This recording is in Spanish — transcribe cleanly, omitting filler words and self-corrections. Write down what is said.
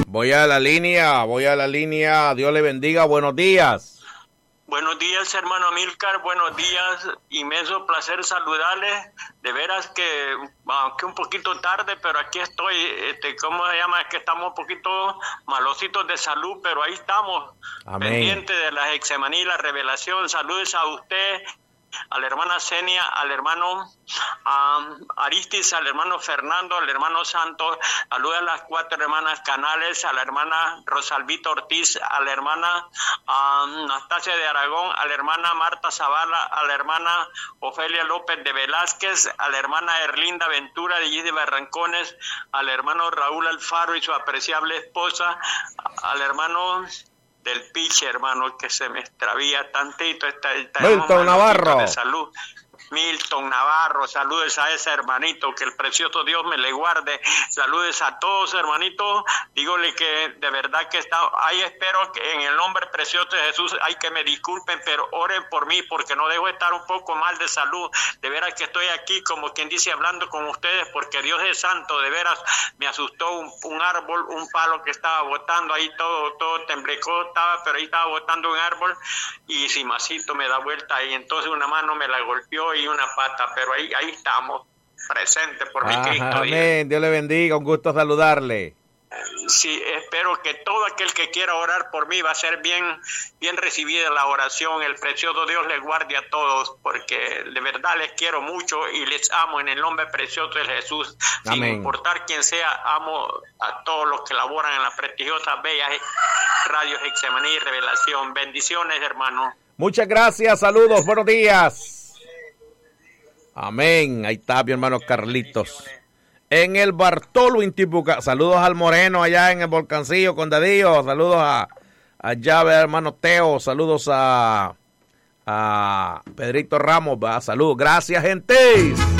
Voy a la línea. Dios le bendiga. Buenos días. Buenos días, hermano Amílcar. Buenos días. Inmenso placer saludarles. De veras que, aunque un poquito tarde, pero aquí estoy. ¿Cómo se llama? Es que estamos un poquito malositos de salud, pero ahí estamos. Amén. Pendientes de la Hexemaní y la revelación. Saludos a usted, a la hermana Senia, al hermano Aristis, al hermano Fernando, al hermano Santos. Saludos a las 4 hermanas Canales, a la hermana Rosalvita Ortiz, a la hermana Anastasia de Aragón, a la hermana Marta Zavala, a la hermana Ofelia López de Velázquez, a la hermana Erlinda Ventura de Allí de Barrancones, al hermano Raúl Alfaro y su apreciable esposa, al hermano del piche, hermano, que se me extravía tantito. Milton Navarro. De salud. Milton Navarro, saludes a ese hermanito, que el precioso Dios me le guarde. Saludes a todos, hermanitos. Dígole que de verdad que ahí espero que en el nombre precioso de Jesús, hay que me disculpen, pero oren por mí, porque no debo estar un poco mal de salud. De veras que estoy aquí, como quien dice, hablando con ustedes, porque Dios es santo. De veras me asustó un árbol, un palo que estaba botando ahí, todo temblecó estaba, pero ahí estaba botando un árbol, y si masito me da vuelta, y entonces una mano me la golpeó y una pata, pero ahí estamos presentes por mi Cristo. Amén, Dios le bendiga, un gusto saludarle. Sí, espero que todo aquel que quiera orar por mí va a ser bien recibida la oración. El precioso Dios les guarde a todos, porque de verdad les quiero mucho y les amo en el nombre precioso de Jesús. Amén. Sin importar quién sea, amo a todos los que laboran en la prestigiosa, bella Radio Hexemaní y Revelación. Bendiciones, hermano. Muchas gracias, saludos, buenos días. Amén. Ahí está mi hermano Carlitos. En el Bartolo Intibuca. Saludos al Moreno allá en el Volcancillo, Condadillo. Saludos a Llave, hermano Teo. Saludos a Pedrito Ramos. Saludos. Gracias, gente.